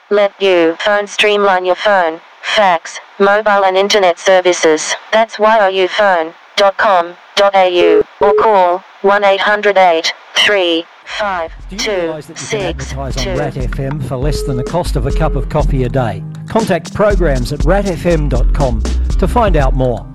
let you phone streamline your phone, fax, mobile and internet services. That's youphone.com.au or call 1-800-835-262. Do you realise that you can advertise on Rat FM for less than the cost of a cup of coffee a day? Contact programs at ratfm.com to find out more.